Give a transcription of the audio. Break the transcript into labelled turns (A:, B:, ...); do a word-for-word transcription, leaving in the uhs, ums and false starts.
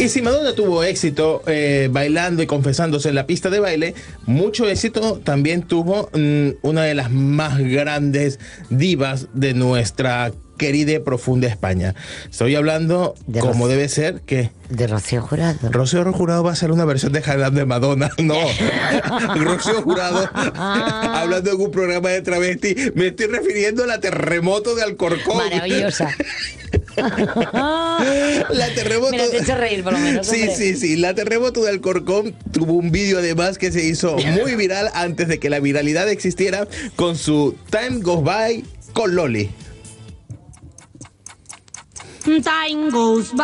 A: Y si Madonna tuvo éxito eh, bailando y confesándose en la pista de baile, mucho éxito también tuvo mmm, una de las más grandes divas de nuestra querida y profunda España. Estoy hablando, de como Ro- debe ser, que...
B: De Rocío Jurado.
A: Rocío Jurado va a ser una versión de Jalán de Madonna. No. Rocío Jurado, hablando en un programa de travesti, me estoy refiriendo a la Terremoto de Alcorcón.
B: Maravillosa.
A: La Terremoto...
B: Me la has hecho reír, por lo menos.
A: Sí,
B: hombre.
A: sí, sí. La Terremoto de Alcorcón tuvo un vídeo además que se hizo muy viral antes de que la viralidad existiera, con su Time Goes By con Loli.
C: Time goes by.